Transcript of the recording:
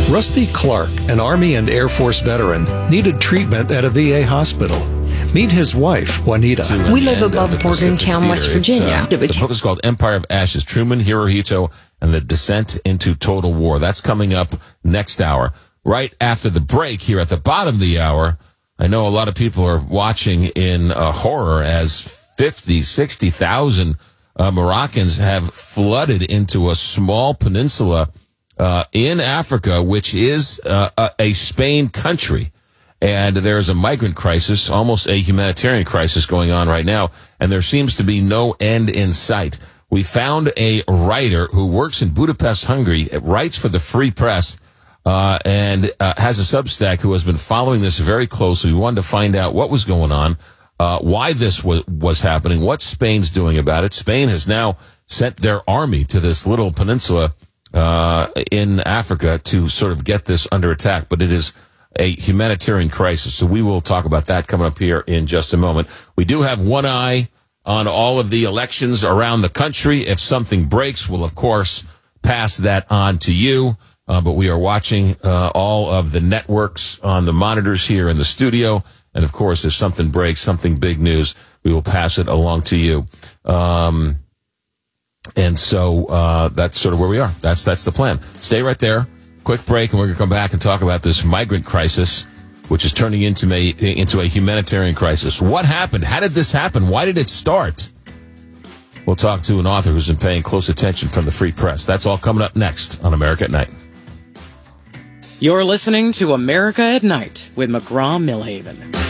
Rusty Clark, an Army and Air Force veteran, needed treatment at a VA hospital. Meet his wife, Juanita. We live above Morgantown, West Virginia. The book is called Empire of Ashes, Truman, Hirohito, and the Descent into Total War. That's coming up next hour. Right after the break, here at the bottom of the hour, I know a lot of people are watching in horror as 50, 60,000 Moroccans have flooded into a small peninsula in Africa, which is a Spain country. And there's a migrant crisis, almost a humanitarian crisis going on right now, and there seems to be no end in sight. We found a writer who works in Budapest, Hungary, writes for the Free Press, and has a Substack who has been following this very closely. We wanted to find out what was going on, why this was happening, what Spain's doing about it. Spain has now sent their army to this little peninsula in Africa to sort of get this under attack, but it is a humanitarian crisis. So we will talk about that coming up here in just a moment. We do have one eye on all of the elections around the country. If something breaks, we'll, of course, pass that on to you. But we are watching all of the networks on the monitors here in the studio. And, of course, if something breaks, something big news, we will pass it along to you. And so that's sort of where we are. That's the plan. Stay right there. Quick break, and we're going to come back and talk about this migrant crisis, which is turning into a humanitarian crisis. What happened? How did this happen? Why did it start? We'll talk to an author who's been paying close attention from the Free Press. That's all coming up next on America at Night. You're listening to America at Night with McGraw-Milhaven.